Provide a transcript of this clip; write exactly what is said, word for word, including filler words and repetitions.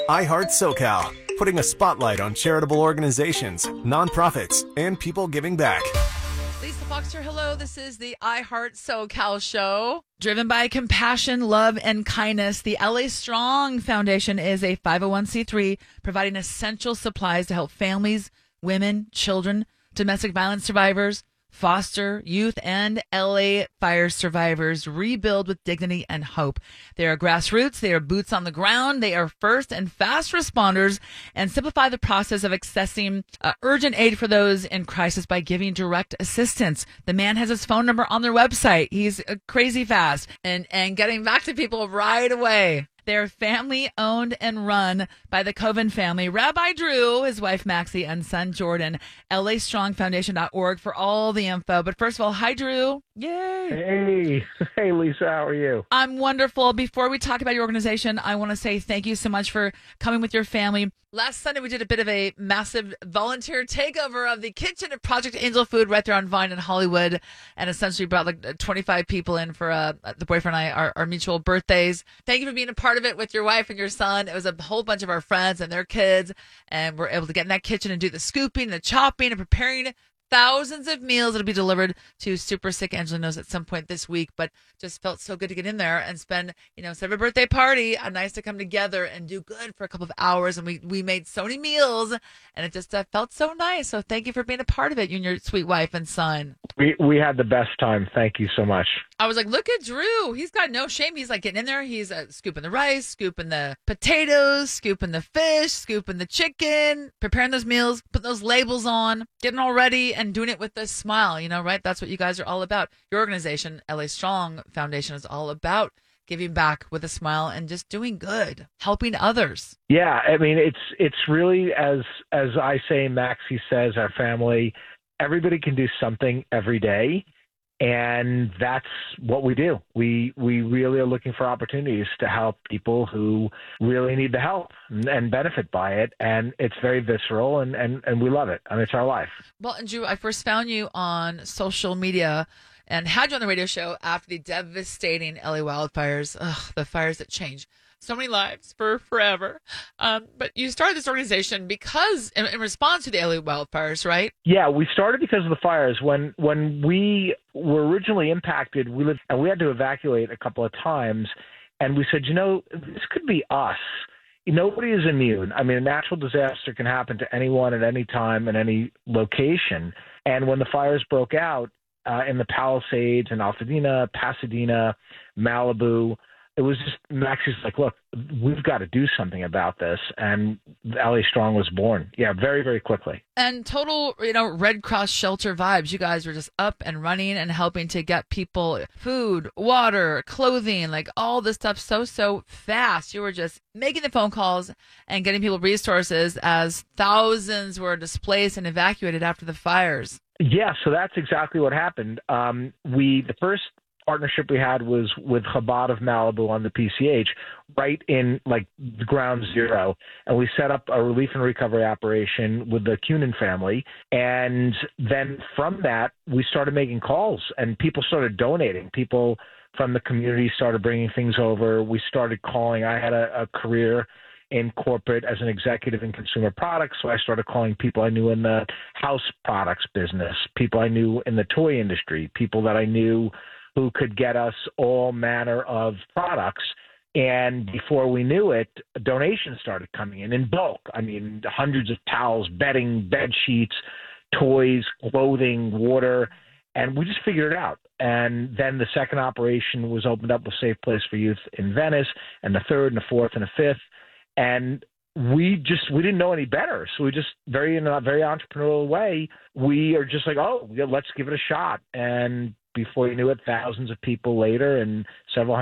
iHeart SoCal, putting a spotlight on charitable organizations, nonprofits, and people giving back. Lisa Foxter, hello. This is the iHeart SoCal show. Driven by compassion, love, and kindness, the L A Strong Foundation is a five oh one c three providing essential supplies to help families, women, children, domestic violence survivors, foster youth, and L A fire survivors rebuild with dignity and hope. They are grassroots, they are boots on the ground, they are first and fast responders, and simplify the process of accessing uh, urgent aid for those in crisis by giving direct assistance. The man has his phone number on their website. He's uh, crazy fast and, and getting back to people right away. They're family owned and run by the Coven family. Rabbi Drew, his wife Maxie, and son Jordan. L A Strong Foundation dot org for all the info. But first of all, hi Drew. Yay. Hey. Hey Lisa, how are you? I'm wonderful. Before we talk about your organization, I want to say thank you so much for coming with your family. Last Sunday, we did a bit of a massive volunteer takeover of the kitchen at Project Angel Food right there on Vine in Hollywood, and essentially brought like twenty-five people in for uh, the boyfriend and I, our, our mutual birthdays. Thank you for being a part of it with your wife and your son. It was a whole bunch of our friends and their kids, and we're able to get in that kitchen and do the scooping, the chopping, and preparing thousands of meals that'll be delivered to super sick Angelinos at some point this week, but just felt so good to get in there and spend, you know, instead of a birthday party, a nice to come together and do good for a couple of hours. And we, we made so many meals, and it just uh, felt so nice. So thank you for being a part of it, you and your sweet wife and son. We we had the best time. Thank you so much. I was like, look at Drew. He's got no shame. He's like getting in there. He's uh, scooping the rice, scooping the potatoes, scooping the fish, scooping the chicken, preparing those meals, putting those labels on, getting all ready, and doing it with a smile, you know, right? That's what you guys are all about. Your organization, L A Strong Foundation, is all about giving back with a smile and just doing good, helping others. Yeah, I mean, it's it's really, as as I say, Maxie says, our family, everybody can do something every day, and that's what we do. We we really are looking for opportunities to help people who really need the help and, and benefit by it, and it's very visceral, and, and, and we love it, and it's our life. Well, and Drew, I first found you on social media and had you on the radio show after the devastating L A wildfires, ugh, the fires that change so many lives for forever. Um, but you started this organization because, in, in response to the L A wildfires, right? Yeah, we started because of the fires. When when we were originally impacted, we lived and we had to evacuate a couple of times, and we said, you know, this could be us. Nobody is immune. I mean, a natural disaster can happen to anyone at any time in any location. And when the fires broke out uh, in the Palisades in Altadena, Pasadena, Malibu, it was just, Maxie's like, look, we've got to do something about this. And L A Strong was born. Yeah, very, very quickly. And total, you know, Red Cross shelter vibes. You guys were just up and running and helping to get people food, water, clothing, like all this stuff so, so fast. You were just making the phone calls and getting people resources as thousands were displaced and evacuated after the fires. Yeah, so that's exactly what happened. Um, we, the first partnership we had was with Chabad of Malibu on the P C H, right in like ground zero. And we set up a relief and recovery operation with the Cunin family. And then from that, we started making calls and people started donating. People from the community started bringing things over. We started calling. I had a, a career in corporate as an executive in consumer products. So I started calling people I knew in the house products business, people I knew in the toy industry, people that I knew who could get us all manner of products. And before we knew it, donations started coming in in bulk. I mean, hundreds of towels, bedding, bed sheets, toys, clothing, water, and we just figured it out. And then the second operation was opened up with Safe Place for Youth in Venice, and the third and the fourth and the fifth. And we just, we didn't know any better. So we just very, in a very entrepreneurial way, we are just like, oh, yeah, let's give it a shot. And before you knew it, thousands of people later and several